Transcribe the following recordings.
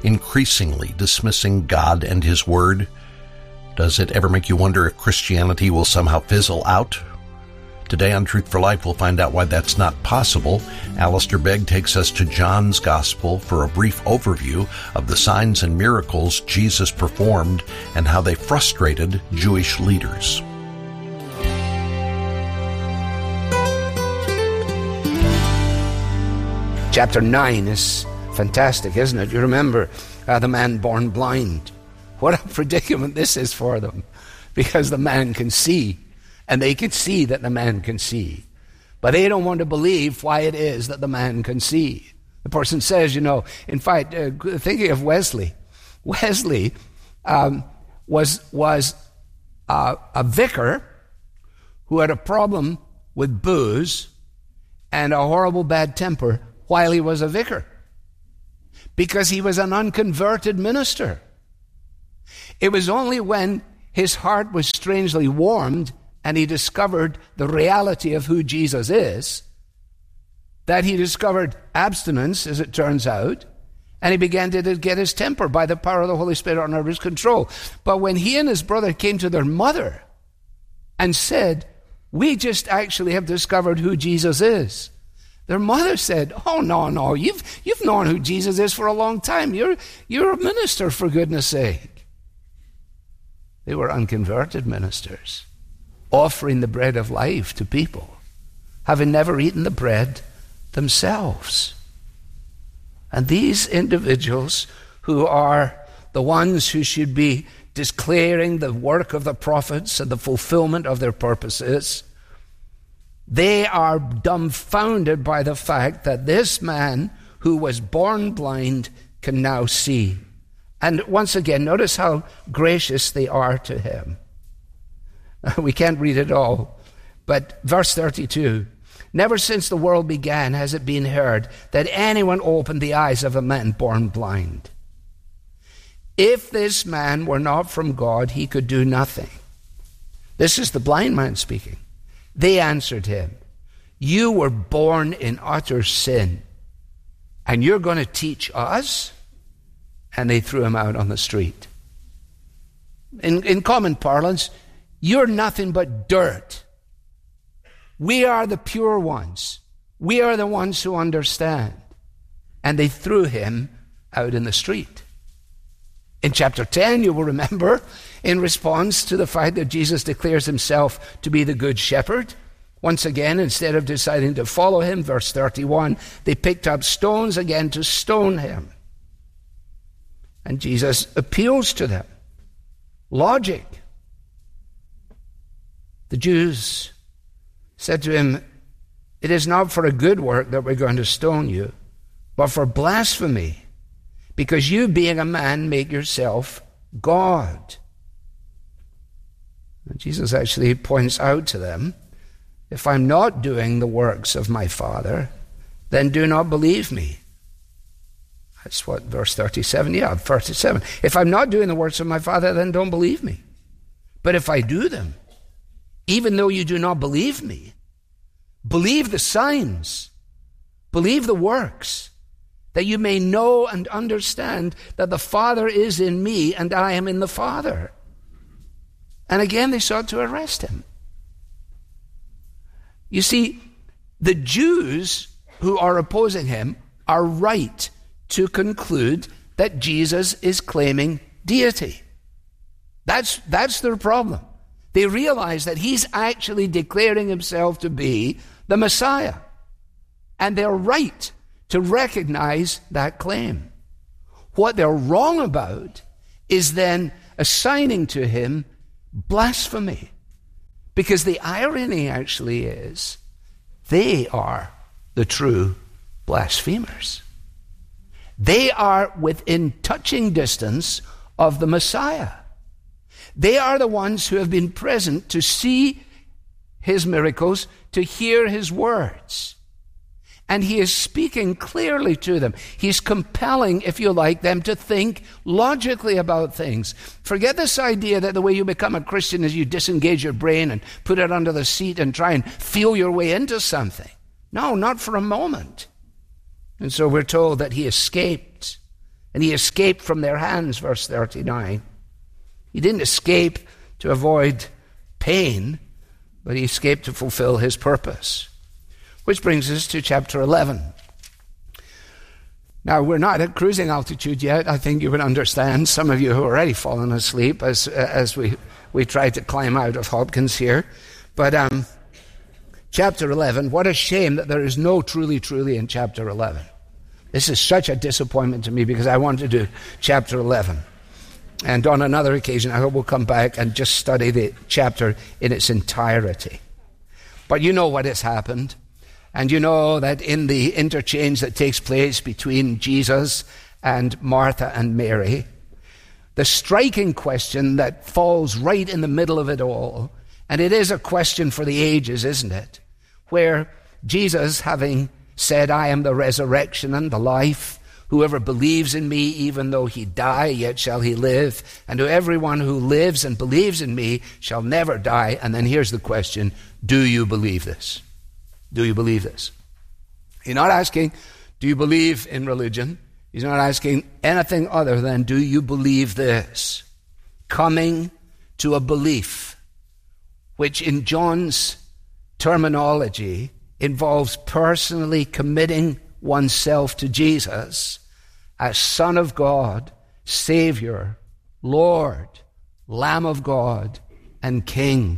increasingly dismissing God and His Word? Does it ever make you wonder if Christianity will somehow fizzle out? Today on Truth for Life, we'll find out why that's not possible. Alistair Begg takes us to John's Gospel for a brief overview of the signs and miracles Jesus performed and how they frustrated Jewish leaders. Chapter 9 is fantastic, isn't it? You remember the man born blind. What a predicament this is for them, because the man can see, and they can see that the man can see. But they don't want to believe why it is that the man can see. The person says, in fact, thinking of Wesley. Wesley was a vicar who had a problem with booze and a horrible bad temper while he was a vicar, because he was an unconverted minister. It was only when his heart was strangely warmed and he discovered the reality of who Jesus is that he discovered abstinence, as it turns out, and he began to get his temper by the power of the Holy Spirit under his control. But when he and his brother came to their mother and said, "We just actually have discovered who Jesus is," their mother said, "Oh, no, you've known who Jesus is for a long time. You're a minister, for goodness sake." They were unconverted ministers, offering the bread of life to people, having never eaten the bread themselves. And these individuals, who are the ones who should be declaring the work of the prophets and the fulfillment of their purposes, they are dumbfounded by the fact that this man who was born blind can now see. And once again, notice how gracious they are to him. We can't read it all, but verse 32, "Never since the world began has it been heard that anyone opened the eyes of a man born blind. If this man were not from God, he could do nothing." This is the blind man speaking. They answered him, "You were born in utter sin, and you're going to teach us?" And they threw him out on the street. In common parlance, you're nothing but dirt. We are the pure ones. We are the ones who understand. And they threw him out in the street. In chapter 10, you will remember, in response to the fact that Jesus declares himself to be the good shepherd, once again, instead of deciding to follow him, verse 31, they picked up stones again to stone him. And Jesus appeals to them. Logic. The Jews said to him, "It is not for a good work that we're going to stone you, but for blasphemy, because you, being a man, make yourself God." And Jesus actually points out to them, "If I'm not doing the works of my Father, then do not believe me." That's what verse 37, 37. "If I'm not doing the works of my Father, then don't believe me. But if I do them, even though you do not believe me, believe the signs, believe the works, that you may know and understand that the Father is in me and I am in the Father." And again they sought to arrest him. You see, the Jews who are opposing him are right to conclude that Jesus is claiming deity. That's their problem. They realize that he's actually declaring himself to be the Messiah. And they're right to recognize that claim. What they're wrong about is then assigning to him blasphemy. Because the irony actually is, they are the true blasphemers. They are within touching distance of the Messiah. They are the ones who have been present to see his miracles, to hear his words. And he is speaking clearly to them. He's compelling, if you like, them to think logically about things. Forget this idea that the way you become a Christian is you disengage your brain and put it under the seat and try and feel your way into something. No, not for a moment. And so we're told that he escaped And he escaped from their hands, verse 39. He didn't escape to avoid pain, but he escaped to fulfill his purpose. Which brings us to chapter 11. Now, we're not at cruising altitude yet. I think you would understand. Some of you have already fallen asleep as we tried to climb out of Hopkins here. But chapter 11, what a shame that there is no truly in chapter 11. This is such a disappointment to me because I want to do chapter 11. And on another occasion, I hope we'll come back and just study the chapter in its entirety. But you know what has happened. And you know that in the interchange that takes place between Jesus and Martha and Mary, the striking question that falls right in the middle of it all, and it is a question for the ages, isn't it? Where Jesus, having said, I am the resurrection and the life, whoever believes in me, even though he die, yet shall he live, and to everyone who lives and believes in me shall never die. And then here's the question, do you believe this? Do you believe this? He's not asking, do you believe in religion? He's not asking anything other than, do you believe this? Coming to a belief, which in John's terminology involves personally committing oneself to Jesus as Son of God, Savior, Lord, Lamb of God, and King.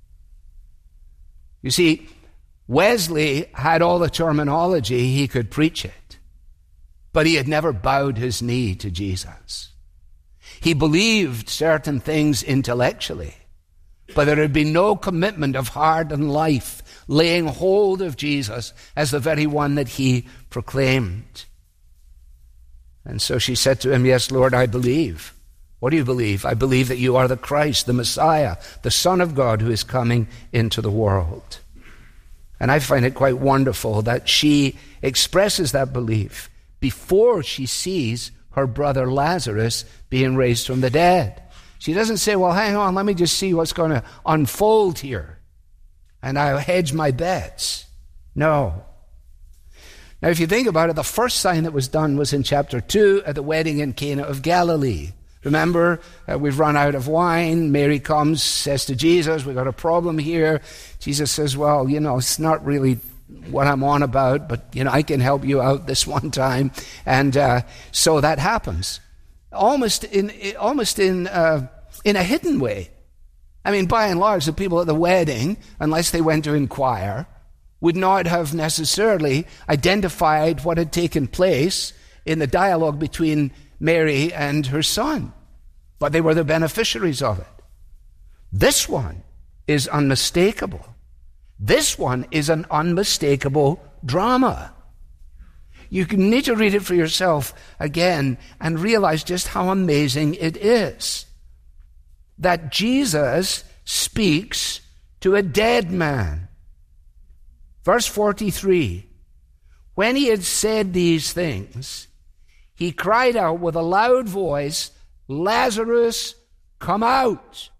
You see, Wesley had all the terminology, he could preach it, but he had never bowed his knee to Jesus. He believed certain things intellectually, but there had been no commitment of heart and life laying hold of Jesus as the very one that he proclaimed. And so she said to him, yes, Lord, I believe. What do you believe? I believe that you are the Christ, the Messiah, the Son of God who is coming into the world. And I find it quite wonderful that she expresses that belief before she sees her brother Lazarus being raised from the dead. She doesn't say, well, hang on, let me just see what's going to unfold here, and I'll hedge my bets. No. Now, if you think about it, the first sign that was done was in chapter 2 at the wedding in Cana of Galilee. Remember, we've run out of wine. Mary comes, says to Jesus, we've got a problem here. Jesus says, well, it's not really what I'm on about, but, I can help you out this one time. And so that happens. Almost in a hidden way. I mean, by and large, the people at the wedding, unless they went to inquire, would not have necessarily identified what had taken place in the dialogue between Mary and her son, but they were the beneficiaries of it. This one is unmistakable. This one is an unmistakable drama. You need to read it for yourself again and realize just how amazing it is that Jesus speaks to a dead man. Verse 43, when he had said these things, he cried out with a loud voice, Lazarus, come out.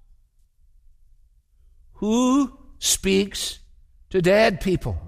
Who speaks to dead people?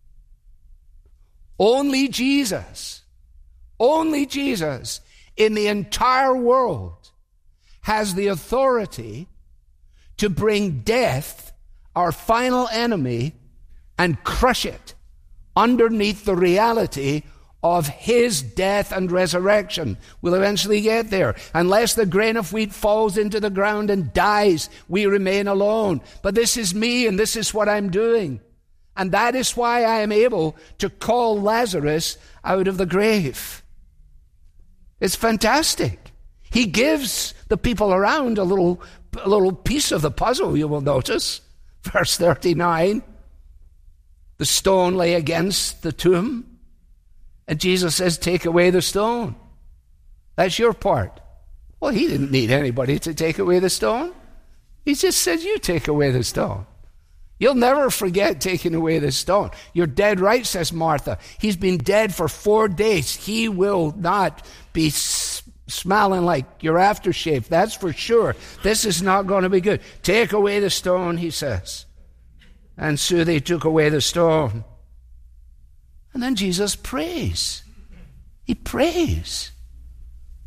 Only Jesus. Only Jesus in the entire world has the authority to bring death, our final enemy, and crush it underneath the reality of his death and resurrection. We'll eventually get there. Unless the grain of wheat falls into the ground and dies, we remain alone. But this is me, and this is what I'm doing. And that is why I am able to call Lazarus out of the grave. It's fantastic. He gives the people around a little piece of the puzzle, you will notice. Verse 39, the stone lay against the tomb. And Jesus says, take away the stone. That's your part. Well, he didn't need anybody to take away the stone. He just said, you take away the stone. You'll never forget taking away the stone. You're dead right, says Martha. He's been dead for 4 days. He will not be smelling like your aftershave. That's for sure. This is not going to be good. Take away the stone, he says. And so they took away the stone. And then Jesus prays. He prays.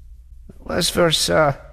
Well, that's verse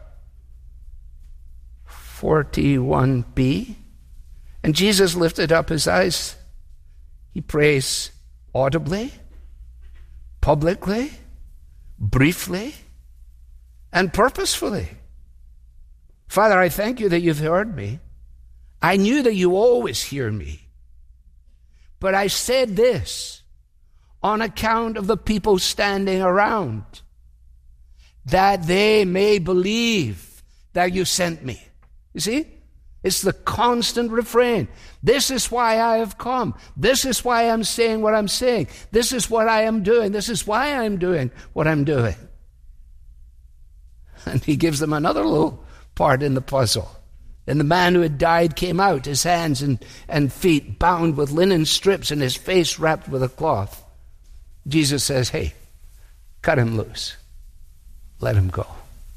41b. And Jesus lifted up his eyes. He prays audibly, publicly, briefly, and purposefully. Father, I thank you that you've heard me. I knew that you always hear me. But I said this on account of the people standing around, that they may believe that you sent me. You see? It's the constant refrain. This is why I have come. This is why I'm saying what I'm saying. This is what I am doing. This is why I'm doing what I'm doing. And he gives them another little part in the puzzle. And the man who had died came out, his hands and feet bound with linen strips and his face wrapped with a cloth. Jesus says, hey, cut him loose. Let him go.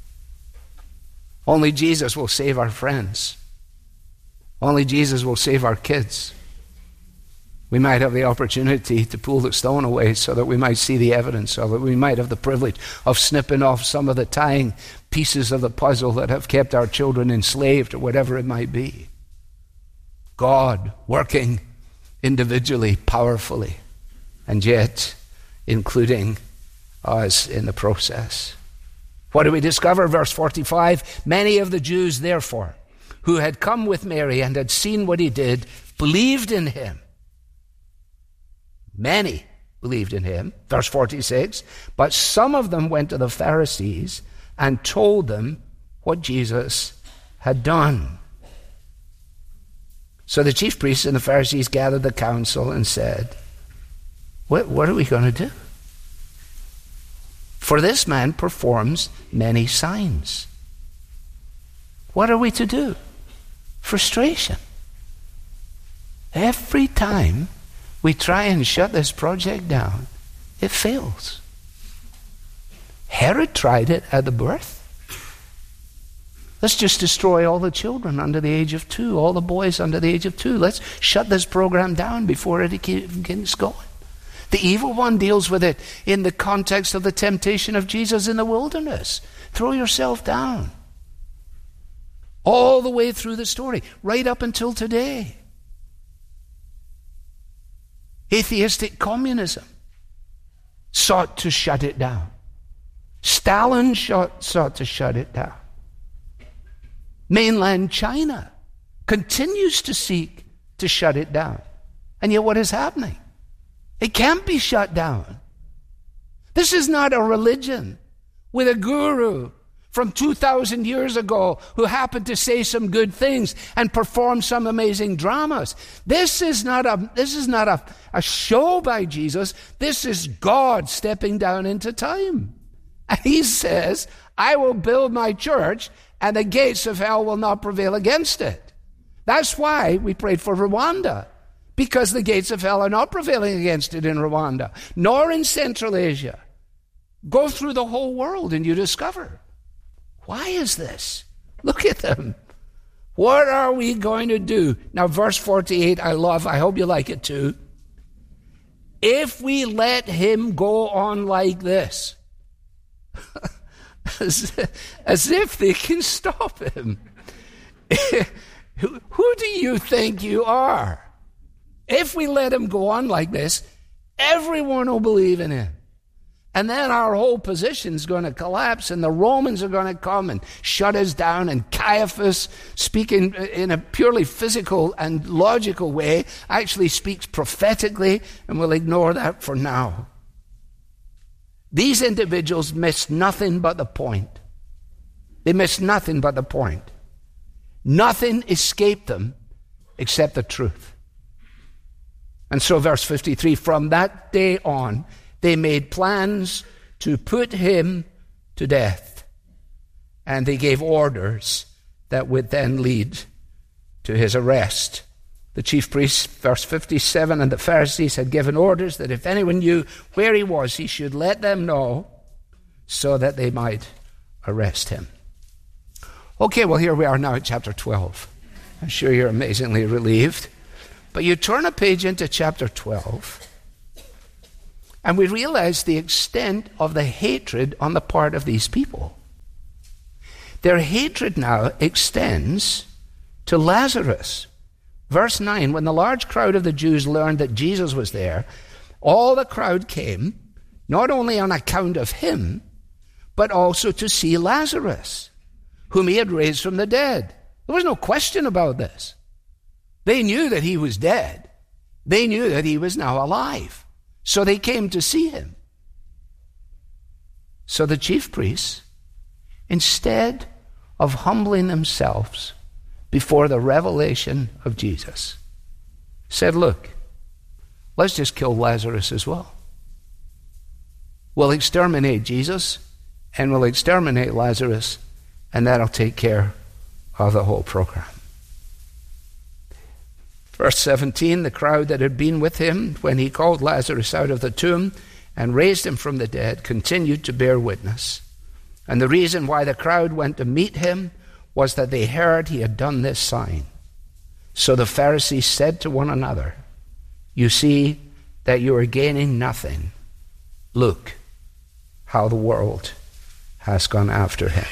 Only Jesus will save our friends. Only Jesus will save our kids. We might have the opportunity to pull the stone away so that we might see the evidence of it. We might have the privilege of snipping off some of the tying pieces of the puzzle that have kept our children enslaved or whatever it might be. God working individually, powerfully, and yet including us in the process. What do we discover? Verse 45, many of the Jews, therefore, who had come with Mary and had seen what he did, believed in him. Many believed in him. Verse 46, but some of them went to the Pharisees and told them what Jesus had done. So the chief priests and the Pharisees gathered the council and said, what are we going to do? For this man performs many signs. What are we to do? Frustration. Every time we try and shut this project down, it fails. Herod tried it at the birth. Let's just destroy all the children under the age of 2, all the boys under the age of 2. Let's shut this program down before it gets going. The evil one deals with it in the context of the temptation of Jesus in the wilderness. Throw yourself down. All the way through the story, right up until today. Atheistic communism sought to shut it down. Stalin sought to shut it down. Mainland China continues to seek to shut it down. And yet what is happening? It can't be shut down. This is not a religion with a guru from 2,000 years ago who happened to say some good things and perform some amazing dramas. This is not a show by Jesus. This is God stepping down into time. And he says, I will build my church and the gates of hell will not prevail against it. That's why we prayed for Rwanda, because the gates of hell are not prevailing against it in Rwanda, nor in Central Asia. Go through the whole world and you discover. Why is this? Look at them. What are we going to do? Now, verse 48, I love. I hope you like it too. If we let him go on like this, as if they can stop him. Who do you think you are? If we let him go on like this, everyone will believe in him. And then our whole position is going to collapse, and the Romans are going to come and shut us down, and Caiaphas, speaking in a purely physical and logical way, actually speaks prophetically, and we'll ignore that for now. These individuals missed nothing but the point. They missed nothing but the point. Nothing escaped them except the truth. And so verse 53, from that day on, they made plans to put him to death. And they gave orders that would then lead to his arrest. The chief priests, verse 57, and the Pharisees had given orders that if anyone knew where he was, he should let them know so that they might arrest him. Okay, well, here we are now at chapter 12. I'm sure you're amazingly relieved. But you turn a page into chapter 12, and we realize the extent of the hatred on the part of these people. Their hatred now extends to Lazarus. Verse 9, when the large crowd of the Jews learned that Jesus was there, all the crowd came, not only on account of him, but also to see Lazarus, whom he had raised from the dead. There was no question about this. They knew that he was dead. They knew that he was now alive. So they came to see him. So the chief priests, instead of humbling themselves before the revelation of Jesus, said, look, let's just kill Lazarus as well. We'll exterminate Jesus and we'll exterminate Lazarus, and that'll take care of the whole program. Verse 17, the crowd that had been with him when he called Lazarus out of the tomb and raised him from the dead continued to bear witness. And the reason why the crowd went to meet him was that they heard he had done this sign. So the Pharisees said to one another, you see that you are gaining nothing. Look how the world has gone after him.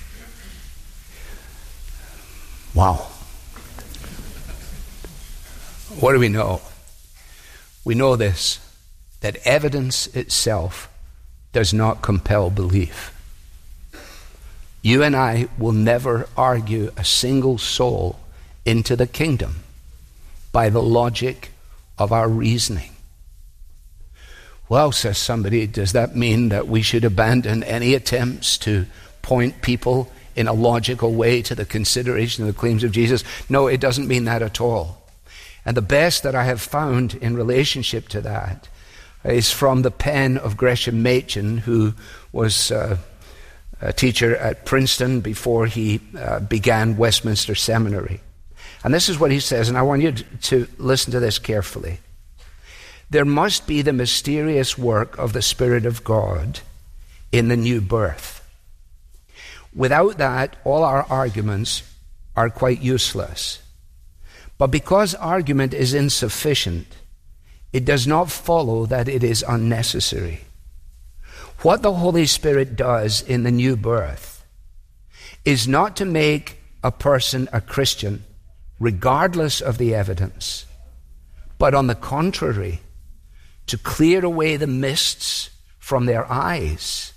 Wow. What do we know? We know this, that evidence itself does not compel belief. You and I will never argue a single soul into the kingdom by the logic of our reasoning. Well, says somebody, does that mean that we should abandon any attempts to point people in a logical way to the consideration of the claims of Jesus? No, it doesn't mean that at all. And the best that I have found in relationship to that is from the pen of Gresham Machen, who was a teacher at Princeton before he began Westminster Seminary. And this is what he says, and I want you to listen to this carefully. There must be the mysterious work of the Spirit of God in the new birth. Without that, all our arguments are quite useless. But because argument is insufficient, it does not follow that it is unnecessary. What the Holy Spirit does in the new birth is not to make a person a Christian regardless of the evidence, but on the contrary, to clear away the mists from their eyes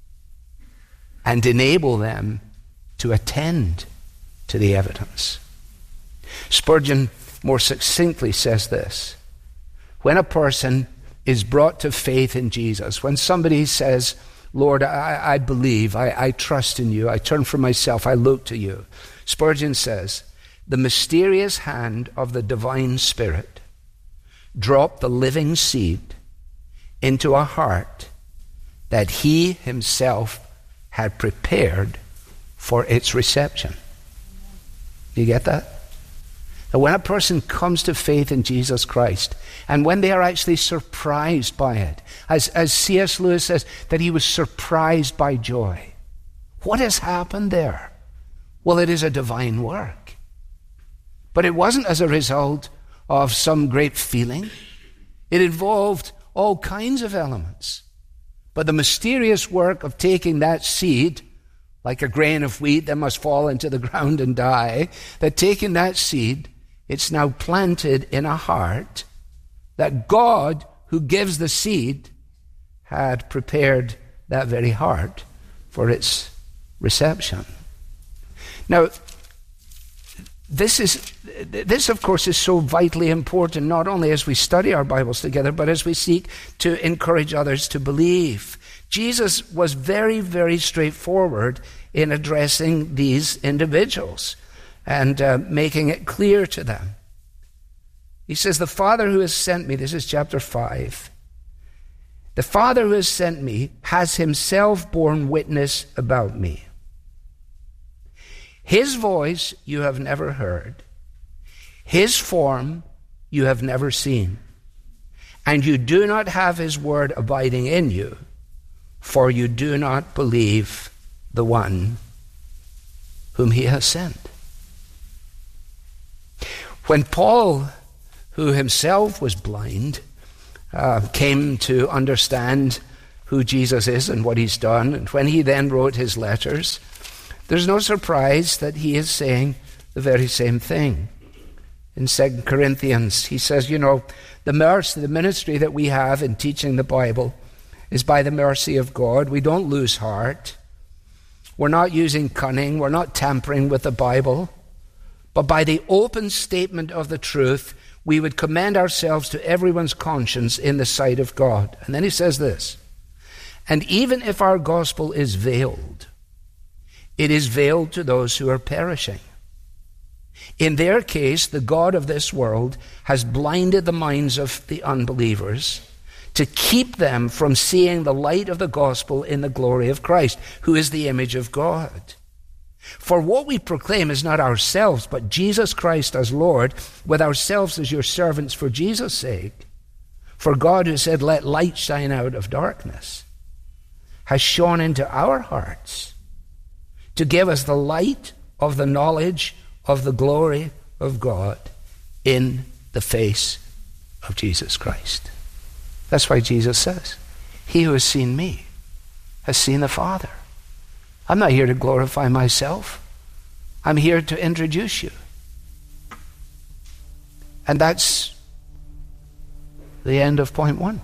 and enable them to attend to the evidence. Spurgeon more succinctly says this: when a person is brought to faith in Jesus, when somebody says, Lord, I believe, I trust in you, I turn from myself, I look to you, Spurgeon says, the mysterious hand of the divine Spirit dropped the living seed into a heart that he himself had prepared for its reception. Do you get that? That when a person comes to faith in Jesus Christ, and when they are actually surprised by it, as C.S. Lewis says, that he was surprised by joy. What has happened there? Well, it is a divine work. But it wasn't as a result of some great feeling. It involved all kinds of elements. But the mysterious work of taking that seed, like a grain of wheat that must fall into the ground and die, that taking that seed, it's now planted in a heart that God, who gives the seed, had prepared that very heart for its reception. Now, this of course is so vitally important, not only as we study our Bibles together, but as we seek to encourage others to believe. Jesus was very, very straightforward in addressing these individuals and making it clear to them. He says, the Father who has sent me, this is chapter 5, the Father who has sent me has himself borne witness about me. His voice you have never heard. His form you have never seen. And you do not have his word abiding in you, for you do not believe the one whom he has sent. When Paul, who himself was blind, came to understand who Jesus is and what he's done, and when he then wrote his letters, there's no surprise that he is saying the very same thing. In 2 Corinthians, he says, the mercy, the ministry that we have in teaching the Bible is by the mercy of God. We don't lose heart. We're not using cunning. We're not tampering with the Bible. But by the open statement of the truth, we would commend ourselves to everyone's conscience in the sight of God. And then he says this, and even if our gospel is veiled, it is veiled to those who are perishing. In their case, the God of this world has blinded the minds of the unbelievers to keep them from seeing the light of the gospel in the glory of Christ, who is the image of God. For what we proclaim is not ourselves, but Jesus Christ as Lord, with ourselves as your servants for Jesus' sake. For God, who said, let light shine out of darkness, has shone into our hearts to give us the light of the knowledge of the glory of God in the face of Jesus Christ. That's why Jesus says, he who has seen me has seen the Father. I'm not here to glorify myself. I'm here to introduce you. And that's the end of point 1.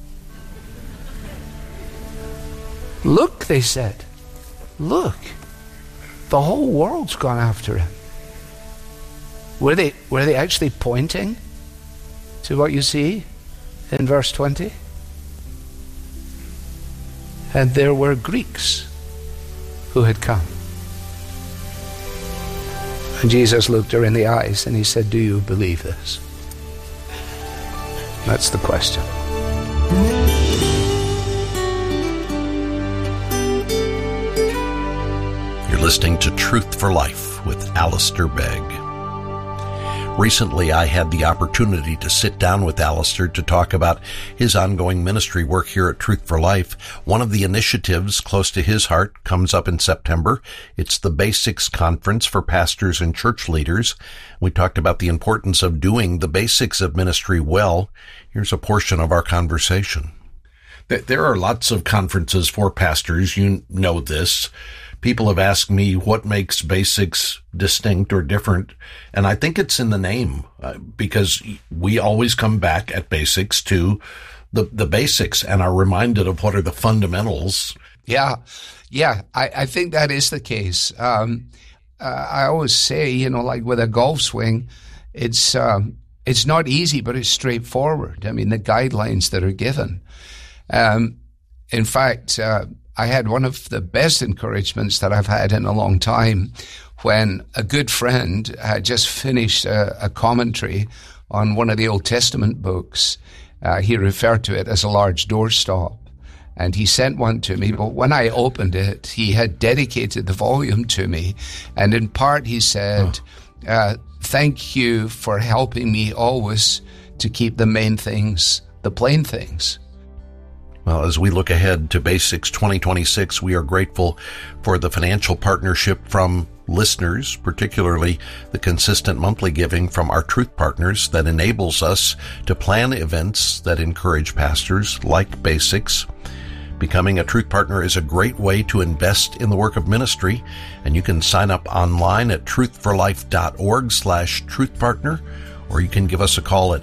Look, they said. Look. The whole world's gone after him. Were they actually pointing to what you see in verse 20? And there were Greeks who had come. And Jesus looked her in the eyes and he said, do you believe this? That's the question. You're listening to Truth for Life with Alistair Begg. Recently, I had the opportunity to sit down with Alistair to talk about his ongoing ministry work here at Truth for Life. One of the initiatives close to his heart comes up in September. It's the Basics Conference for pastors and church leaders. We talked about the importance of doing the basics of ministry well. Here's a portion of our conversation. There are lots of conferences for pastors. You know this. People have asked me what makes Basics distinct or different, and I think it's in the name, because we always come back at Basics to the basics and are reminded of what are the fundamentals. Yeah, I think that is the case. I always say, like with a golf swing, it's not easy, but it's straightforward. I mean, the guidelines that are given. In fact, I had one of the best encouragements that I've had in a long time when a good friend had just finished a commentary on one of the Old Testament books. He referred to it as a large doorstop, and he sent one to me. But when I opened it, he had dedicated the volume to me, and in part he said, thank you for helping me always to keep the main things, the plain things. Well, as we look ahead to Basics 2026, we are grateful for the financial partnership from listeners, particularly the consistent monthly giving from our Truth Partners that enables us to plan events that encourage pastors like Basics. Becoming a Truth Partner is a great way to invest in the work of ministry, and you can sign up online at truthforlife.org/truthpartner, or you can give us a call at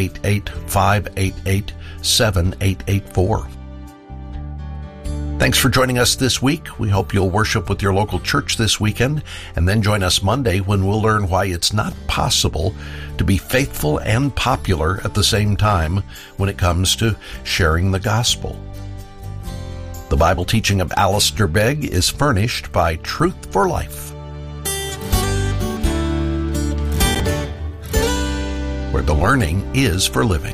888-588-7884. Thanks for joining us this week. We hope you'll worship with your local church this weekend, and then join us Monday when we'll learn why it's not possible to be faithful and popular at the same time when it comes to sharing the gospel. The Bible teaching of Alistair Begg is furnished by Truth for Life, where the learning is for living.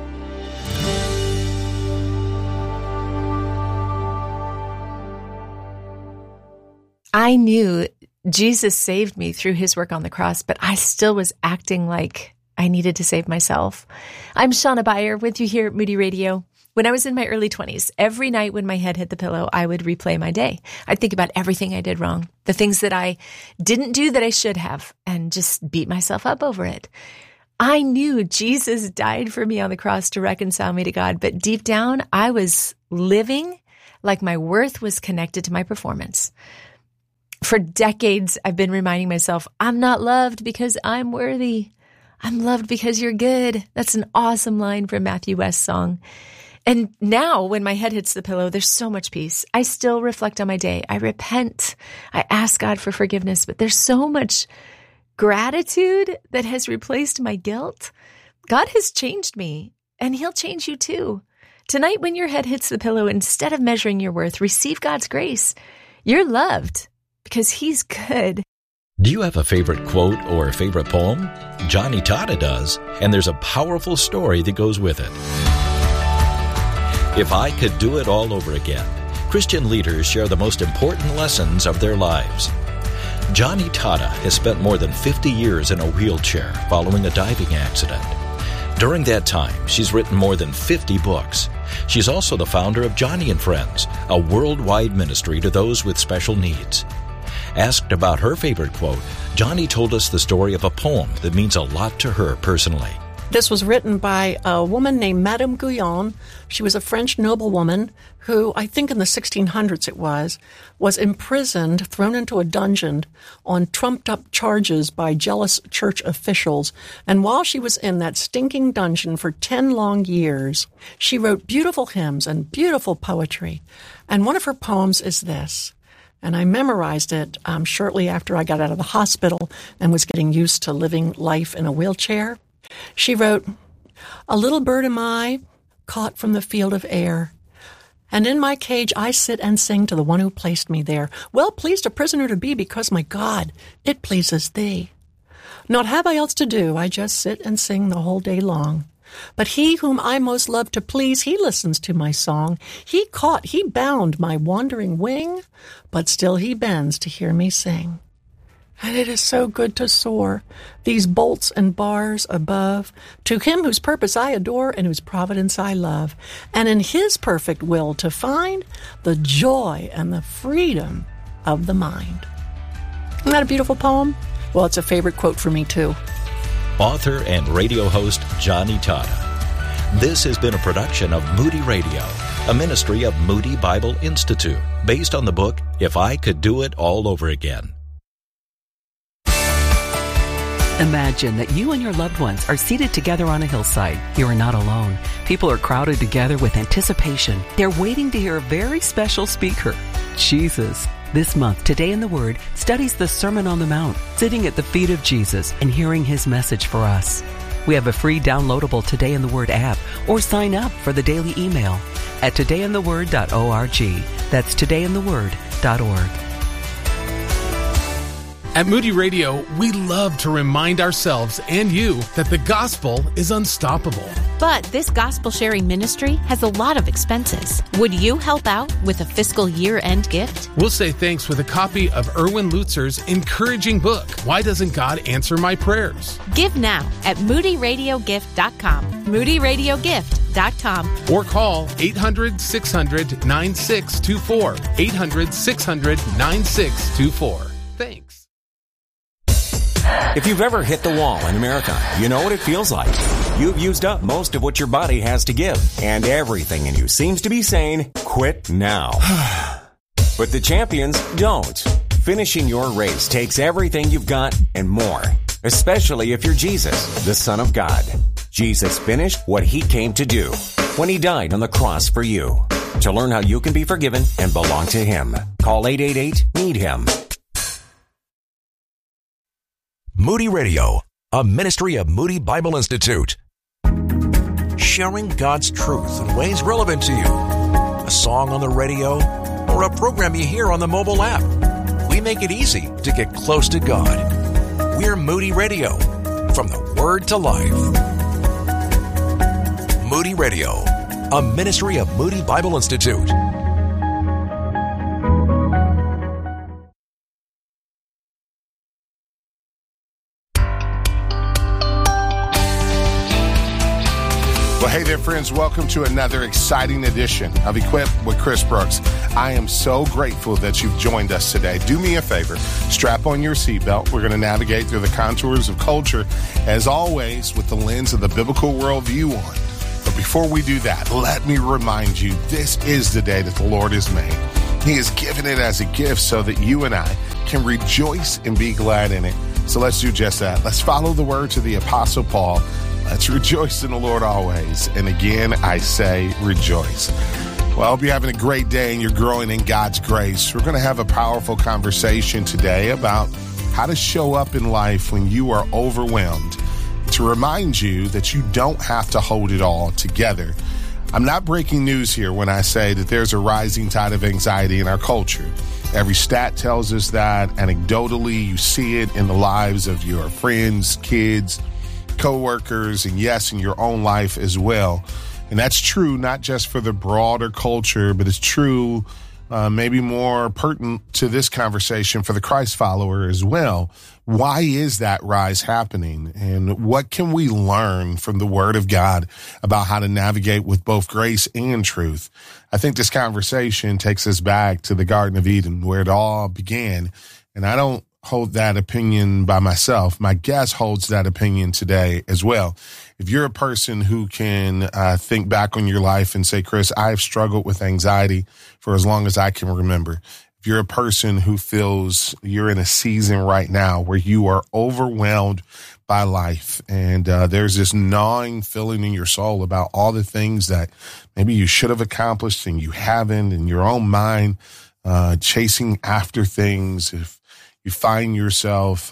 I knew Jesus saved me through his work on the cross, but I still was acting like I needed to save myself. I'm Shauna Beyer with you here at Moody Radio. When I was in my early 20s, every night when my head hit the pillow, I would replay my day. I'd think about everything I did wrong, the things that I didn't do that I should have, and just beat myself up over it. I knew Jesus died for me on the cross to reconcile me to God, but deep down, I was living like my worth was connected to my performance. For decades, I've been reminding myself, I'm not loved because I'm worthy. I'm loved because you're good. That's an awesome line from Matthew West's song. And now when my head hits the pillow, there's so much peace. I still reflect on my day. I repent. I ask God for forgiveness, but there's so much gratitude that has replaced my guilt. God has changed me, and He'll change you too. Tonight, when your head hits the pillow, instead of measuring your worth, receive God's grace. You're loved because He's good. Do you have a favorite quote or favorite poem? Johnny Tata does, and there's a powerful story that goes with it. If I could do it all over again, Christian leaders share the most important lessons of their lives. Johnny Tata has spent more than 50 years in a wheelchair following a diving accident. During that time, she's written more than 50 books. She's also the founder of Johnny and Friends, a worldwide ministry to those with special needs. Asked about her favorite quote, Johnny told us the story of a poem that means a lot to her personally. This was written by a woman named Madame Guyon. She was a French noblewoman who, I think in the 1600s it was imprisoned, thrown into a dungeon on trumped-up charges by jealous church officials. And while she was in that stinking dungeon for 10 long years, she wrote beautiful hymns and beautiful poetry. And one of her poems is this. And I memorized it shortly after I got out of the hospital and was getting used to living life in a wheelchair. She wrote, "A little bird am I, caught from the field of air, and in my cage I sit and sing to the one who placed me there. Well pleased a prisoner to be, because, my God, it pleases thee. Not have I else to do, I just sit and sing the whole day long. But he whom I most love to please, he listens to my song. He caught, he bound my wandering wing, but still he bends to hear me sing. And it is so good to soar, these bolts and bars above, to him whose purpose I adore and whose providence I love, and in his perfect will to find the joy and the freedom of the mind." Isn't that a beautiful poem? Well, it's a favorite quote for me, too. Author and radio host Johnny Tata. This has been a production of Moody Radio, a ministry of Moody Bible Institute, based on the book If I Could Do It All Over Again. Imagine that you and your loved ones are seated together on a hillside. You are not alone. People are crowded together with anticipation. They're waiting to hear a very special speaker, Jesus. This month, Today in the Word studies the Sermon on the Mount, sitting at the feet of Jesus and hearing His message for us. We have a free downloadable Today in the Word app, or sign up for the daily email at todayintheword.org. That's todayintheword.org. At Moody Radio, we love to remind ourselves and you that the gospel is unstoppable. But this gospel sharing ministry has a lot of expenses. Would you help out with a fiscal year-end gift? We'll say thanks with a copy of Erwin Lutzer's encouraging book, Why Doesn't God Answer My Prayers? Give now at moodyradiogift.com. moodyradiogift.com. Or call 800-600-9624. 800-600-9624. Thanks. If you've ever hit the wall in America, you know what it feels like. You've used up most of what your body has to give, and everything in you seems to be saying, quit now. But the champions don't. Finishing your race takes everything you've got and more, especially if you're Jesus, the Son of God. Jesus finished what He came to do when He died on the cross for you. To learn how you can be forgiven and belong to Him, call 888-NEED-HIM. Moody Radio, a ministry of Moody Bible Institute. Sharing God's truth in ways relevant to you. A song on the radio or a program you hear on the mobile app. We make it easy to get close to God. We're Moody Radio, from the Word to Life. Moody Radio, a ministry of Moody Bible Institute. Well, hey there, friends. Welcome to another exciting edition of Equipped with Chris Brooks. I am so grateful that you've joined us today. Do me a favor. Strap on your seatbelt. We're going to navigate through the contours of culture, as always, with the lens of the biblical worldview on. But before we do that, let me remind you, this is the day that the Lord has made. He has given it as a gift so that you and I can can rejoice and be glad in it. So let's do just that. Let's follow the words of the Apostle Paul. Let's rejoice in the Lord always. And again, I say rejoice. Well, I hope you're having a great day and you're growing in God's grace. We're going to have a powerful conversation today about how to show up in life when you are overwhelmed, to remind you that you don't have to hold it all together. I'm not breaking news here when I say that there's a rising tide of anxiety in our culture. Every stat tells us that. Anecdotally, you see it in the lives of your friends, kids, coworkers, and yes, in your own life as well. And that's true not just for the broader culture, but it's true maybe more pertinent to this conversation for the Christ follower as well. Why is that rise happening? And what can we learn from the Word of God about how to navigate with both grace and truth? I think this conversation takes us back to the Garden of Eden, where it all began. And I don't hold that opinion by myself. My guest holds that opinion today as well. If you're a person who can think back on your life and say, Chris, I've struggled with anxiety for as long as I can remember. If you're a person who feels you're in a season right now where you are overwhelmed by life and there's this gnawing feeling in your soul about all the things that maybe you should have accomplished and you haven't, in your own mind, chasing after things, if you find yourself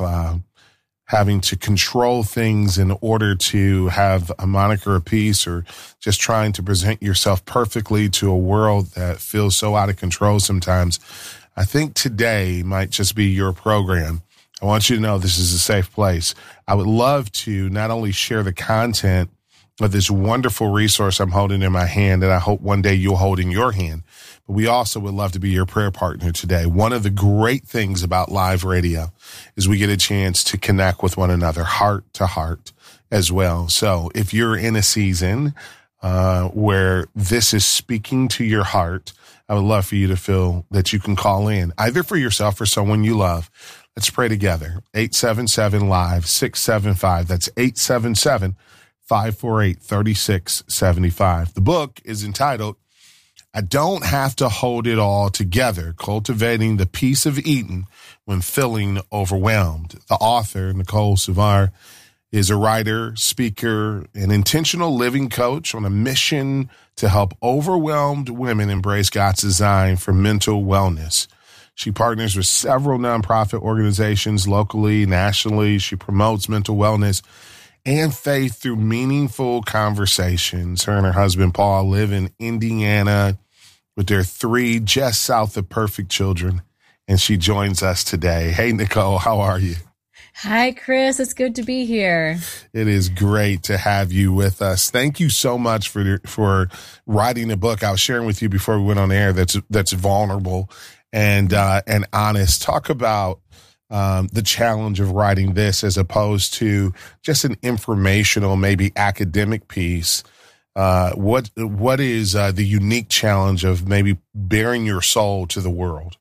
having to control things in order to have a moniker of peace, or just trying to present yourself perfectly to a world that feels so out of control sometimes, I think today might just be your program. I want you to know this is a safe place. I would love to not only share the content of this wonderful resource I'm holding in my hand, and I hope one day you'll hold in your hand, but we also would love to be your prayer partner today. One of the great things about live radio is we get a chance to connect with one another, heart to heart as well. So if you're in a season where this is speaking to your heart, I would love for you to feel that you can call in, either for yourself or someone you love. Let's pray together. 877-LIVE-675. That's 877-548-3675. The book is entitled, I Don't Have to Hold It All Together, Cultivating the Peace of Eden When Feeling Overwhelmed. The author, Nicole Savard, is a writer, speaker, and intentional living coach on a mission to help overwhelmed women embrace God's design for mental wellness. She partners with several nonprofit organizations locally, nationally. She promotes mental wellness and faith through meaningful conversations. Her and her husband, Paul, live in Indiana with their 3 just south of perfect children, and she joins us today. Hey, Nicole, how are you? Hi, Chris. It's good to be here. It is great to have you with us. Thank you so much for writing a book. I was sharing with you before we went on air that's vulnerable and honest. Talk about the challenge of writing this as opposed to just an informational, maybe academic piece. What is the unique challenge of maybe bearing your soul to the world?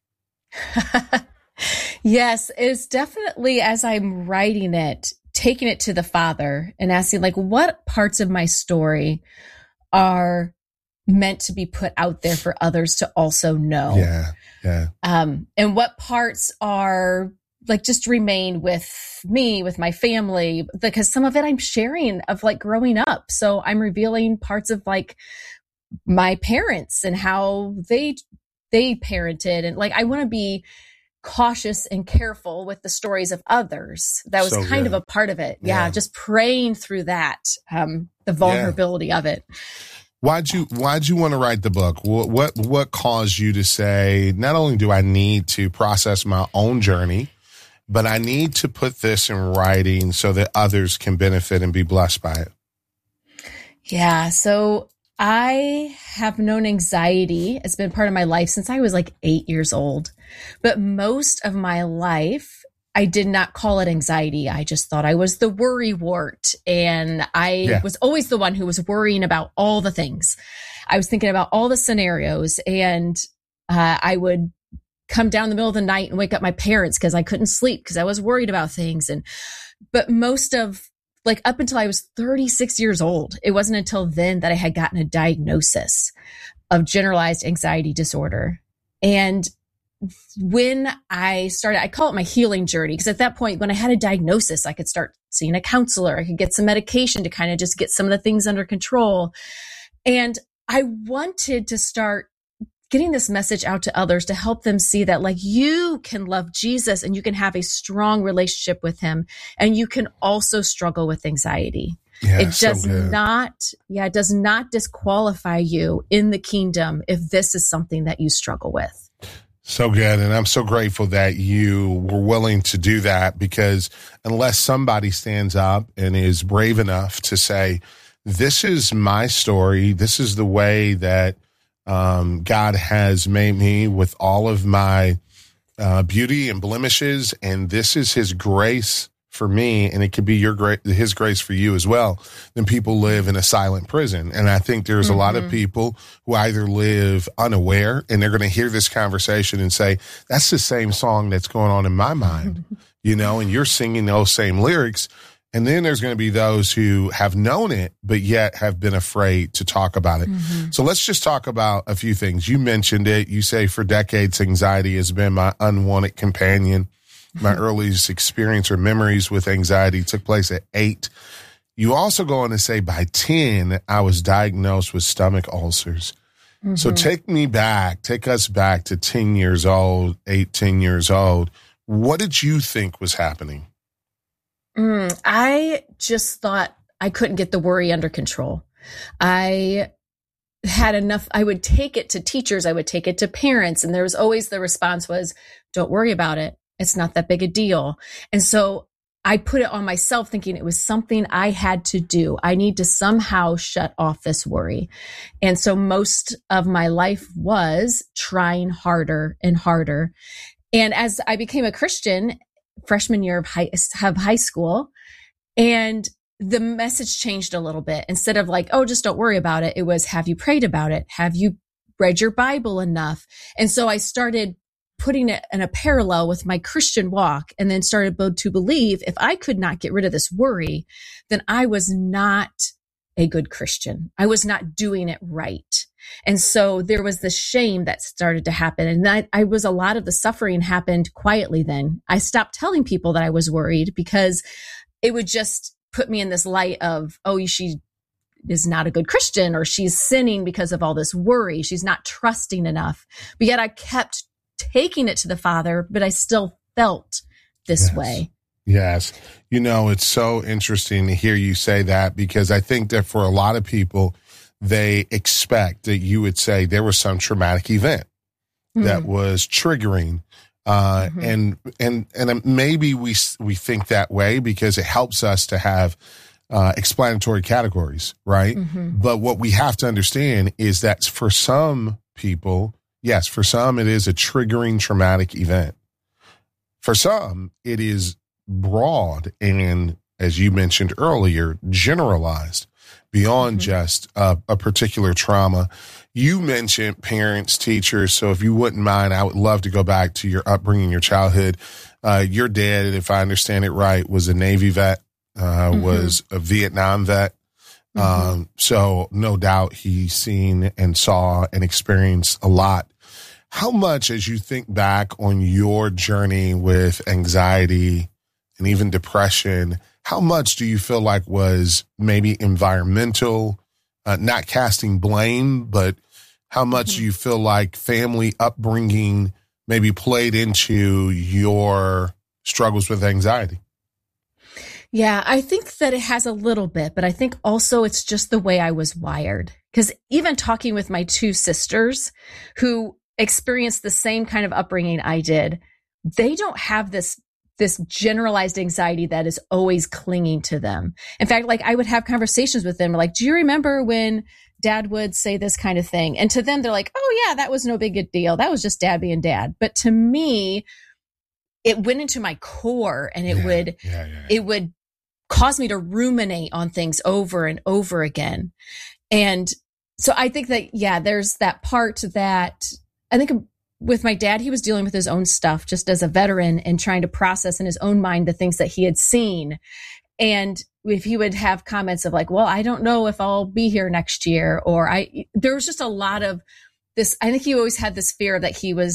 Yes, it's definitely, as I'm writing it, taking it to the Father and asking, like, what parts of my story are meant to be put out there for others to also know? Yeah. And what parts are like just remain with me, with my family, because some of it I'm sharing of like growing up. So I'm revealing parts of like my parents and how they parented, and like I want to be cautious and careful with the stories of others. That was so kind of a part of it. Yeah. Just praying through that, the vulnerability of it. Why'd you want to write the book? What caused you to say, not only do I need to process my own journey, but I need to put this in writing so that others can benefit and be blessed by it? Yeah. So I have known anxiety. It's been part of my life since I was like 8 years old. But most of my life, I did not call it anxiety. I just thought I was the worry wart. And I was always the one who was worrying about all the things. I was thinking about all the scenarios, and I would come down in the middle of the night and wake up my parents because I couldn't sleep because I was worried about things. But most of, like, up until I was 36 years old, it wasn't until then that I had gotten a diagnosis of generalized anxiety disorder. And when I started, I call it my healing journey, because at that point, when I had a diagnosis, I could start seeing a counselor. I could get some medication to kind of just get some of the things under control. And I wanted to start getting this message out to others to help them see that, like, you can love Jesus and you can have a strong relationship with him, and you can also struggle with anxiety. Yeah, it does it does not disqualify you in the kingdom if this is something that you struggle with. So good. And I'm so grateful that you were willing to do that, because unless somebody stands up and is brave enough to say, this is my story, this is the way that God has made me with all of my beauty and blemishes, and this is his grace for me, and it could be his grace for you as well, then people live in a silent prison. And I think there's a lot of people who either live unaware, and they're going to hear this conversation and say, that's the same song that's going on in my mind, and you're singing those same lyrics. And then there's going to be those who have known it, but yet have been afraid to talk about it. So let's just talk about a few things. You mentioned it. You say, for decades, anxiety has been my unwanted companion. My earliest experience or memories with anxiety took place at 8. You also go on to say, by 10, I was diagnosed with stomach ulcers. So take us back to 10 years old, 10 years old. What did you think was happening? I just thought I couldn't get the worry under control. I had enough. I would take it to teachers. I would take it to parents. And there was always the response was, don't worry about it. It's not that big a deal. And so I put it on myself, thinking it was something I had to do. I need to somehow shut off this worry. And so most of my life was trying harder and harder. And as I became a Christian, freshman year of high school, and the message changed a little bit. Instead of like, oh, just don't worry about it, it was, have you prayed about it? Have you read your Bible enough? And so I started putting it in a parallel with my Christian walk, and then started to believe if I could not get rid of this worry, then I was not a good Christian. I was not doing it right. And so there was this shame that started to happen. And a lot of the suffering happened quietly then. I stopped telling people that I was worried, because it would just put me in this light of, oh, she is not a good Christian, or she's sinning because of all this worry. She's not trusting enough. But yet I kept taking it to the Father, but I still felt this way. Yes. It's so interesting to hear you say that, because I think that for a lot of people, they expect that you would say there was some traumatic event that was triggering. And maybe we think that way because it helps us to have explanatory categories, right? But what we have to understand is that for some people, yes, for some, it is a triggering traumatic event. For some, it is broad and, as you mentioned earlier, generalized beyond just a particular trauma. You mentioned parents, teachers. So if you wouldn't mind, I would love to go back to your upbringing, your childhood. Your dad, if I understand it right, was a Navy vet, was a Vietnam vet. So no doubt he's seen and saw and experienced a lot. How much, as you think back on your journey with anxiety and even depression, how much do you feel like was maybe environmental, not casting blame, but how much do you feel like family upbringing maybe played into your struggles with anxiety? Yeah, I think that it has a little bit, but I think also it's just the way I was wired. Because even talking with my 2 sisters who experienced the same kind of upbringing I did, they don't have this generalized anxiety that is always clinging to them. In fact, like I would have conversations with them like, do you remember when Dad would say this kind of thing? And to them, they're like, oh yeah, that was no big deal. That was just Dad being Dad. But to me, it went into my core, and it would cause me to ruminate on things over and over again. And so I think that, there's that part that I think with my dad, he was dealing with his own stuff just as a veteran and trying to process in his own mind the things that he had seen. And if he would have comments of like, well, I don't know if I'll be here next year, or there was just a lot of this. I think he always had this fear that he was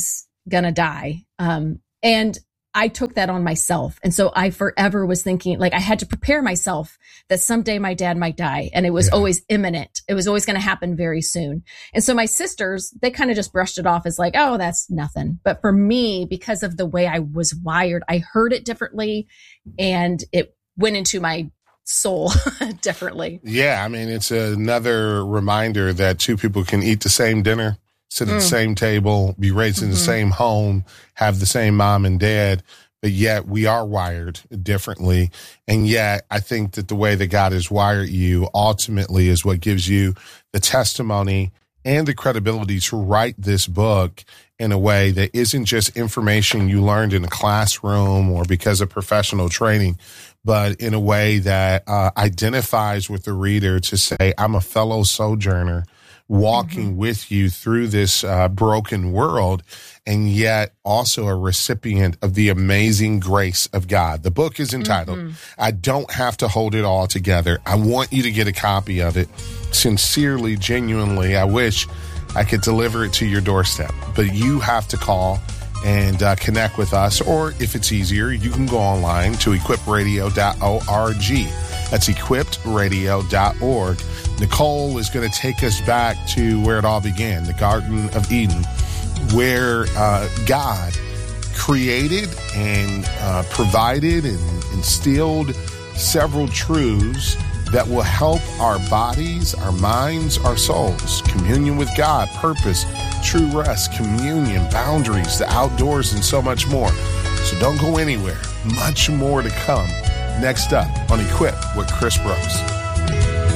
gonna die. And I took that on myself. And so I forever was thinking, like, I had to prepare myself that someday my dad might die. And it was always imminent. It was always going to happen very soon. And so my sisters, they kind of just brushed it off as like, oh, that's nothing. But for me, because of the way I was wired, I heard it differently and it went into my soul differently. Yeah. I mean, it's another reminder that two people can eat the same dinner, sit at the same table, be raised in the same home, have the same mom and dad, but yet we are wired differently. And yet I think that the way that God has wired you ultimately is what gives you the testimony and the credibility to write this book in a way that isn't just information you learned in a classroom or because of professional training, but in a way that identifies with the reader to say, I'm a fellow sojourner walking with you through this broken world, and yet also a recipient of the amazing grace of God. The book is entitled, I Don't Have to Hold It All Together. I want you to get a copy of it. Sincerely, genuinely, I wish I could deliver it to your doorstep, but you have to call and connect with us, or if it's easier, you can go online to equipradio.org. That's equipradio.org. Nicole is going to take us back to where it all began, the Garden of Eden, where God created and provided and instilled several truths that will help our bodies, our minds, our souls, communion with God, purpose, true rest, communion, boundaries, the outdoors, and so much more. So don't go anywhere. Much more to come. Next up on Equip with Chris Brooks.